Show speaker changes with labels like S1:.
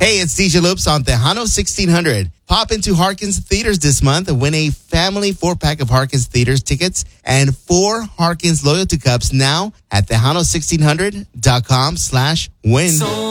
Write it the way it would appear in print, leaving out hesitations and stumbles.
S1: Hey, it's DJ Loops on Tejano 1600. Pop into Harkins Theaters this month and win a family 4-pack of Harkins Theaters tickets and 4 Harkins Loyalty Cups now at Tejano1600.com/win.